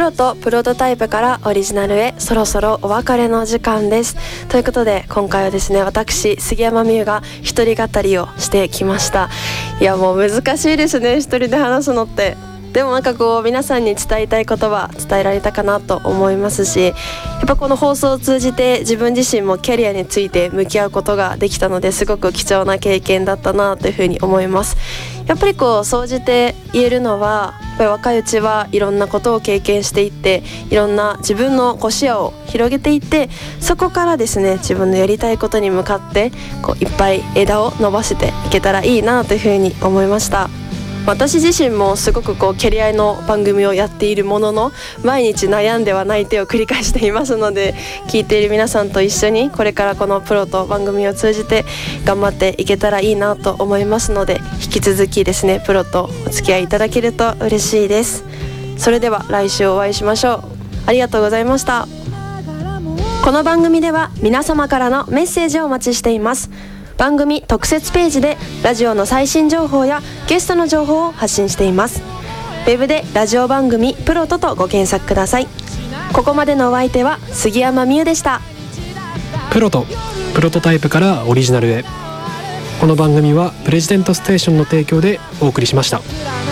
ロとプロトタイプからオリジナルへ、そろそろお別れの時間です。ということで今回はですね、私杉山美優が一人語りをしてきました。いやもう難しいですね、一人で話すのって。でもなんかこう皆さんに伝えたい言葉伝えられたかなと思いますし、やっぱこの放送を通じて自分自身もキャリアについて向き合うことができたので、すごく貴重な経験だったなというふうに思います。やっぱりこう総じて言えるのは、やっぱり若いうちはいろんなことを経験していって、いろんな自分の視野を広げていって、そこからですね自分のやりたいことに向かってこういっぱい枝を伸ばしていけたらいいなというふうに思いました。私自身もすごくこうキャリアの番組をやっているものの、毎日悩んでは泣いてを繰り返していますので、聞いている皆さんと一緒にこれからこのプロと番組を通じて頑張っていけたらいいなと思いますので、引き続きですねプロとお付き合いいただけると嬉しいです。それでは来週お会いしましょう。ありがとうございました。この番組では皆様からのメッセージをお待ちしています。番組特設ページでラジオの最新情報やゲストの情報を発信しています。ウェブでラジオ番組プロトとご検索ください。ここまでのお相手は杉山美優でした。 プロトタイプからオリジナルへ。この番組はプレジデントステーションの提供でお送りしました。